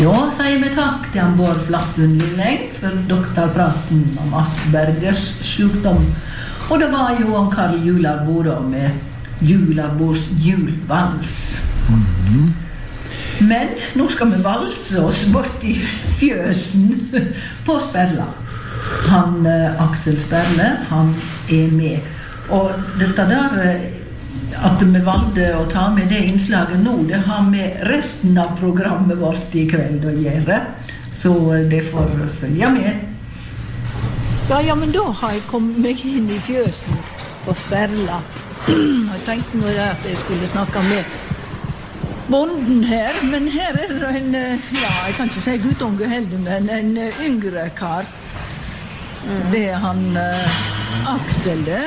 Da sier vi takk til han Bård Flattun Lilleng for doktorpraten om Aspergers sykdom. Og det var jo han Karl Jularbo da med Jularbos julvals. Men nå skal vi valse oss bort i fjøsen på Sperla. Han Aksel Sperle, han med. Og dette der, at vi valgte å ta med det innslaget nå, det har med resten av programmet vårt i kveld å gjøre. Så det får følge med. Ja, men da har jeg kommet meg inn i fjøsen på Sperla. Jeg tenkte nå at jeg skulle snakke med bonden her, men her er det en, ja, jeg kan ikke si guttunge heller, men en yngre kar. Det er han Aksel det.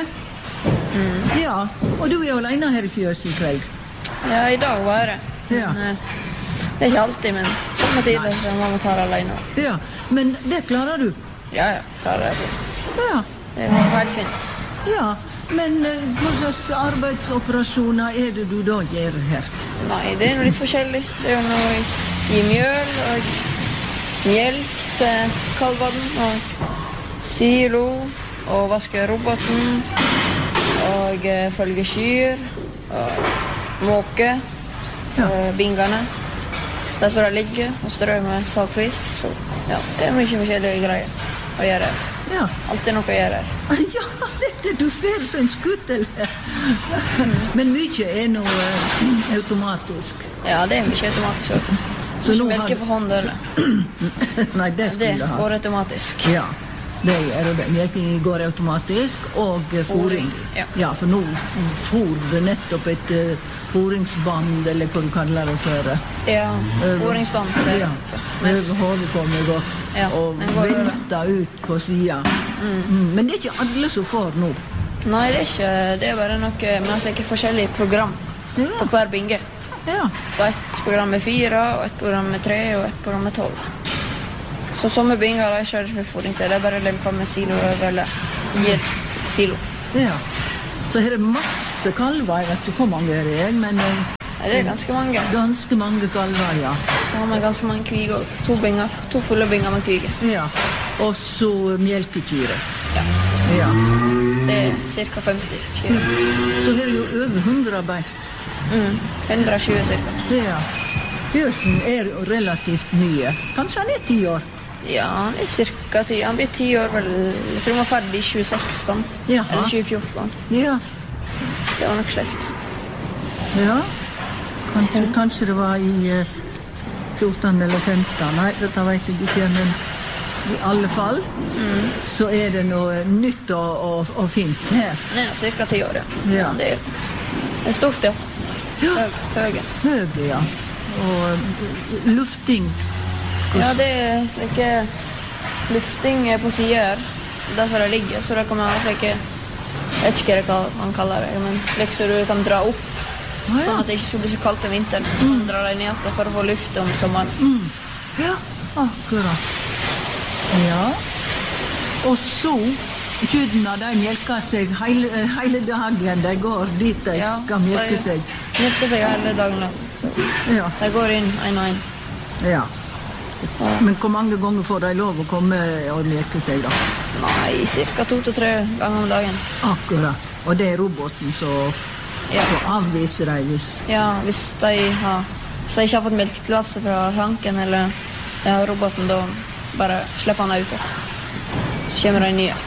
Ja, og du er jo alene her i fjøsen i kveld. Ja, i dag var det. Ja. Men, det er ikke alltid, men somme tider så mamma tar alene. Ja, men det klarer du? Ja, klarer det fint. Ja. Det var helt fint. Ja, men hva slags arbeidsoperasjoner er det du da gjør her? Nei, det er noe litt forskjellig. Det er jo noe i mjøl og melk til kalvene, og silo, og vaske roboten, og følge kyr, og måke, bingene. Der så det ligger, og strø med sagflis. Så ja, det er mye forskjellige greier å gjøre. Ja. Alt er noe å gjøre. Ja, dette du fer som en skuttel. Men mye er noe automatisk. Ja, det er mye automatisk også. Så ikke melke for hånd, eller? Nei, det skulle du ha. Det går automatisk. Ja. Det er det. Melking går automatisk, og fôring. Ja, for nå fôrer det nettopp et fôringsband, eller hva du kaller det for. Ja, fôringsband. Ja, over hodet kommer godt, og velter ut på siden. Men det er ikke alle som får nå. Nei, det er ikke. Det er bare noe med at det er forskjellige program på hver binge. Ja. Så et program med 4, og et program med 3, og et program med 12. Så somme binger da kjører ikke med fôring til. Det er bare å lempe med silo over, eller gir silo. Ja. Så her er masse kalver. Jeg vet ikke hvor mange er det, men det er ganske mange. Ganske mange kalver, ja. Så har man ganske mange kviger også. 2 fulle binger med kviger. Ja. Og så melkekyre. Ja. Det er cirka 50 kyre. Så her er jo over 100 best. 120 cirka. Ja. Fjøsen er relativt nye. Kanskje han er 10 år? Ja, han er cirka 10. Han blir 10 år, vel. Jeg tror han var ferdig i 2016. Jaha. Eller 2014. Ja. Det var nok slekt. Ja. Kanskje det var i 14 eller 15. Nei, dette vet jeg ikke, men i alle fall så er det noe nytt og fint her. Det er cirka 10 år, ja. Det er stort, ja. Høge, ja. Og lufting. Ja, det er ikke lufting på siden her. Der så det ligger, så det kan man ikke, jeg vet ikke hva man kaller det, men slik så du kan dra opp, sånn at det ikke skal bli så kaldt om vinteren. Så man drar deg ned for å få luft om sommeren. Ja, akkurat. Ja. Og så, kyrne, de melker seg hele dagen. De går dit de skal melke seg. De melker seg hele dagen lang. De går inn en og en. Ja. Men hvor mange ganger får de lov å komme og melke seg da? Nei, cirka 2 til 3 ganger om dagen. Akkurat. Og det er roboten som avviser deg hvis... Ja, hvis de ikke har fått melketillatelse fra tanken eller roboten, da bare slipper han ut. Så kommer de nye.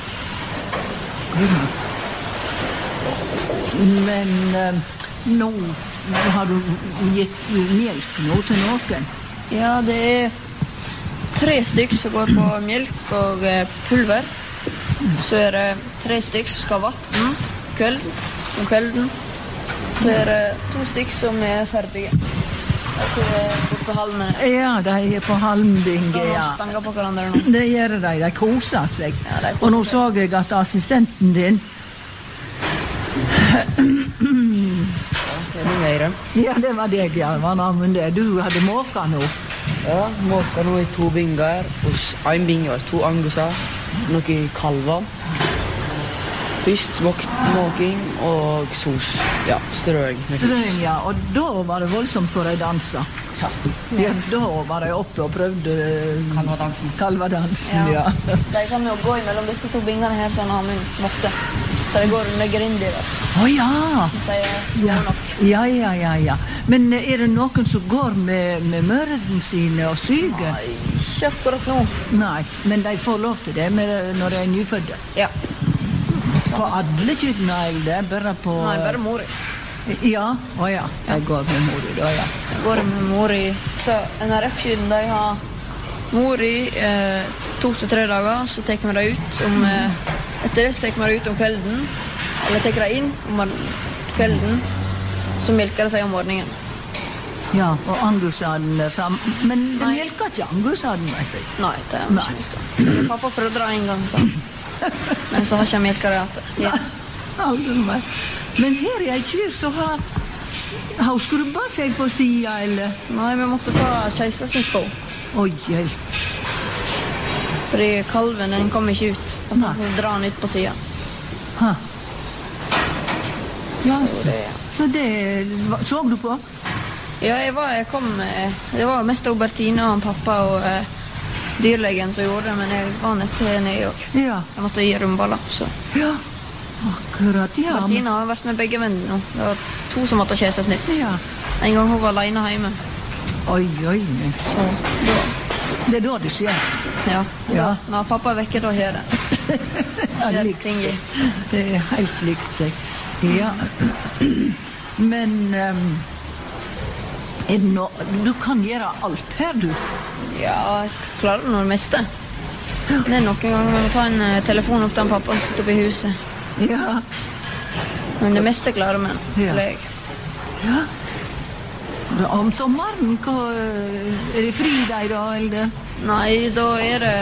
Men nå har du gitt melk nå til noen? Ja, det er 3 stykk som går på melk og pulver. Så er det 3 stykk som skal ha vatten om kvelden. Så er det 2 stykk som er ferdige. De er på halmen. Ja, de er på halmbinge, ja. Så stanger på hverandre nå. Det gjør de koser seg. Ja, de koser og nå så jeg at assistenten din... Ja, det var deg, ja. Hva navnet det? Du hadde måka nå. Ja, måka nå i 2 binger. Hos en binge var 2 anguser, noe kalver. Først måking og sos. Ja, strøing med fisk. Strøing, ja. Og da var det voldsomt hvor de dansa. Ja. Ja, da var de oppe og prøvde kalvadansen, ja. De kan jo gå imellom disse to bingene her, sånn Amund måtte. Så de går under grindi der. Ja. De små nok. Ja. Men er det noen som går med mørden sine og syger? Nei, ikke akkurat nå. Nei, men de får lov til det når de er nyfødde. Ja. På alle kyrne, eller bare på... Nei, bare mori. Ja, de går med mori da, ja. De går med mori. Så NRF-kyrne, de har mori 2 til 3 dager, så teker vi det ut etter det så teker vi det ut om kvelden, eller teker det inn om kvelden, så melker det seg om morgenen. Ja, og angusaden er sammen. Men de melker ikke angusaden, vet jeg. Nei, det er ikke melker. Pappa prøvde det en gang, så. Men så har ikke jeg melket det etter. Ja. Men her er en kyr som har skrubba seg på siden, eller? Nei, vi måtte ta keisersnitt på. Oi, Fordi kalven, den kom ikke ut. Da måtte vi dra den ut på siden. Ha. Ja, så det så du på? Ja, jeg kom det var mest Albertine og han pappa og dyrlegen som gjorde det, men jeg var nede også. Ja. Jeg måtte gi rumballer, så. Ja, akkurat, ja. Albertine har vært med begge vennene nå. Det var 2 som måtte keisersnitt. Ja. En gang hun var alene hjemme. Oi. Så da. Det er da det skjer. Ja. Ja. Når pappa er vekke, da skjer det. Det er ting i. Det er helt likt seg. Ja. Men er det du kan gjøre alt her, du? Ja, jeg klarer noe det meste. Det er noen ganger vi må ta en telefon opp til han pappa som sitter oppe i huset. Ja. Men det meste klarer vi, eller jeg. Ja. Om sommeren, er det fri deg da, eller? Nei, da er det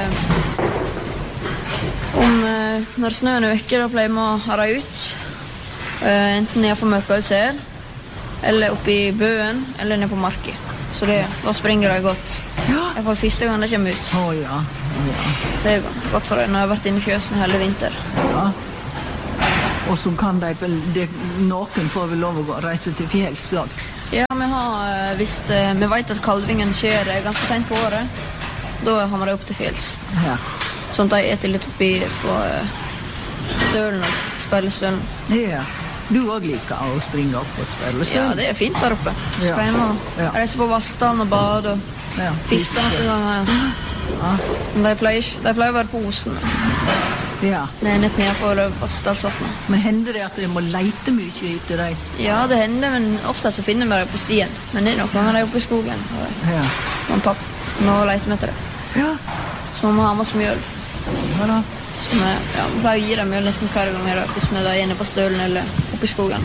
når snøen er vekke, da pleier vi å ha det ut. Enten nede for Mørkøyser, eller oppe i bøen, eller nede på marka. Så da springer de godt. Ja. I hvert fall første gang det kommer ut. Ja. Det er godt for det, når jeg har vært inne i fjøsen hele vinter. Ja. Og så kan noen får vel lov å reise til fjells da. Ja, vi vet at kalvingen skjer ganske sent på året. Da har vi det opp til fjells. Ja. Sånn at de etter litt oppi på stølen og spillestølen. Ja. Du også liker å springe opp på spillestølen? Ja, det er fint der oppe. Spremme og reise på Vassdalen og bade og fiske noen ganger. Ja. Men de pleier å være på Osen. Ja. Det er nett nede på Vassdalsvatnet. Men hender det at de må leite mye etter deg? Ja, det hender, men ofte så finner vi dem på stien. Men det er noen ganger de er oppe i skogen. Ja. Og pappa må leite med etter det. Ja. Så må vi ha med oss mjøl. Ja da. Så vi pleier å gi dem mjøl nesten hver gang hvis vi er inne på stølen eller oppe i skogen.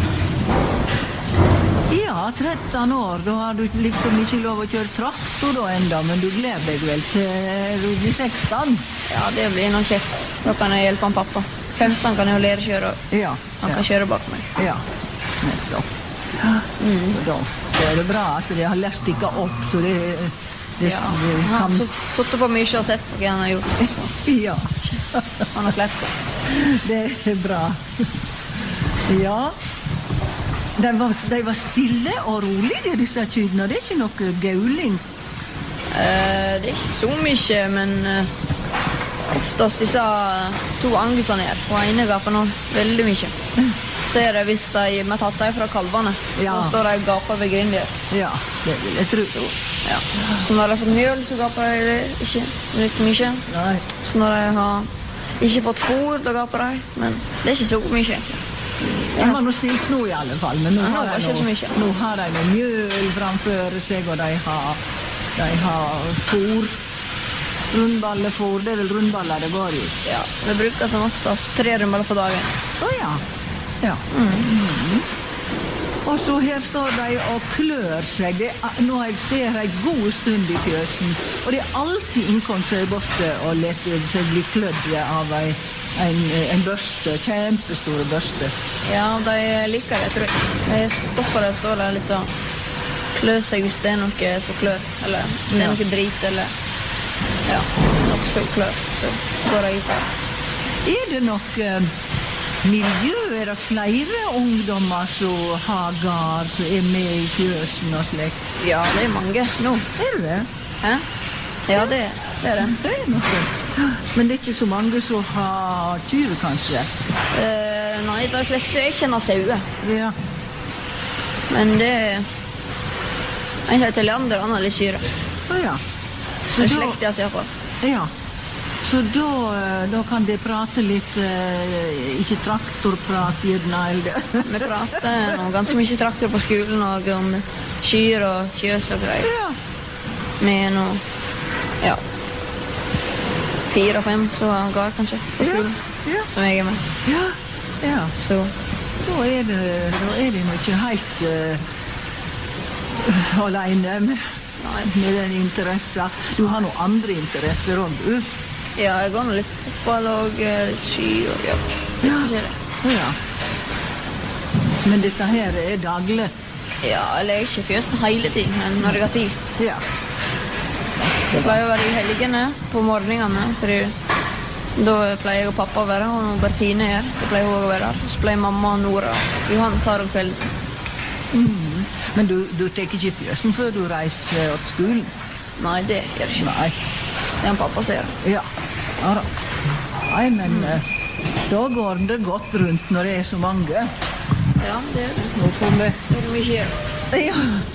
Ja, 13 år, da har du liksom ikke lov å kjøre traktor da enda, men du gleder deg vel til du blir 16? Ja, det blir noe kjekt. Da kan jeg hjelpe han pappa. 15 kan jeg jo lære kjøre, Ja. han kan kjøre bak meg. Ja, nettopp. Så da er det bra at de har lært ikke opp, så det Han har suttet på mye og sett på hva han har gjort. Så. Ja. Han har klart det. Det er bra. Ja. De var stille og rolige, disse kyrne. Det er ikke noe gauling. Det er ikke så mye, men oftest disse 2 angusene her. Og ene gaper nå veldig mye. Så er det hvis de har tatt dem fra kalvene. Ja. Da står de og gaper ved grindet. Ja, det vil jeg tro. Så når de har fått mjøl, så gaper de ikke litt mye. Nei. Så når de har ikke fått fôr, da gaper de. Men det er ikke så mye. De var noe stilt nå i alle fall, men nå Ja, det var ikke så mye. nå har de noe mjøl framfor seg, og de har fôr. Rundballefôr, det er vel rundballer det går i. Ja, vi bruker som oftest 3 rundballer for dagen. Ja. Og så her står de og klør seg. Nå har jeg stått en god stund i fjøsen, og det er alltid innkom seg borte og lette seg bli klødd av en børste, kjempestore børste. Ja, de liker det, tror jeg. De stopper det, står der litt og klør seg hvis det er noe som klør, eller det er noe drit, eller noe som klør, så går de ut av det. Er det nok miljø? Er det flere ungdommer som har gard, som er med i fjøsen og slikt? Ja, det er mange nå. Er det? Hæ? Ja, det er det. Det er noe. Men det er ikke så mange som har kyr, kanskje? Nei, de fleste jeg kjenner sauer. Ja. Men det er... En heter Leander, han har litt kyr. Ja. Det er slekt jeg ser på. Ja. Så da kan de prate litt, ikke traktorprat gjerne, eller? Vi prater nå ganske mye traktor på skolen, og om kyr og kjøs og greier. Ja. Med nå, ja, 4 og 5 så har gard kanskje på skolen, Ja. som jeg er med. Ja. Ja. Så Da er det nok ikke helt alene med den interessen. Du har noen andre interesser også, du? ja, jeg går nå litt fotball og litt ski og ja. Ja. Men dette her er daglig? Ja, eller jeg er ikke fjøsten hele tiden, men når jeg har tid. Ja. Jeg pleier å være i helgene på morgenene, fordi da pleier jeg og pappa å være her, og når Bertine er her, da pleier hun å være her. Så pleier mamma og Nora og Johan tar om kvelden. Men du tar ikke fjøsen før du reiser til skolen? Nei, det gjør jeg ikke. Nei. Det er en pappa ser. Ja. Ja da. Nei, men da går det godt rundt når det er så mange. Ja, det er det. Nå får vi... Det er mye gjør. Ja.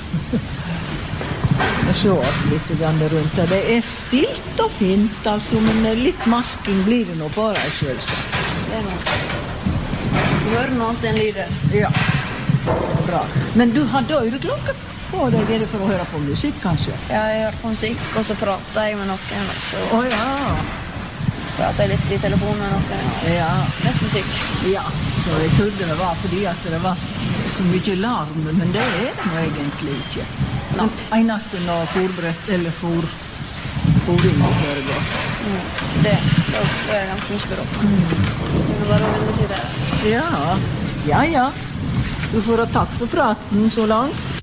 Vi ser oss litt rundt. Det er stilt og fint, altså, men litt masking blir det nå på deg selvsagt. Det er noe. Du hører nå alltid en lyd der. Ja. Bra. Men du hadde øreklokke på deg, er det for å høre på musikk, kanskje? Ja, jeg hører på musikk, og så prater jeg med noen, og så Ja. prater jeg litt i telefonen med noen, og Ja. mest musikk. Ja, så jeg trodde det var fordi at det var så mye larm, men det er det nå egentlig ikke. Nei. Eneste når fôrbrett eller fôring foregår. Det er ganske mye bra. Det er bare å vende seg der. Ja. Du får ha takk for praten så langt.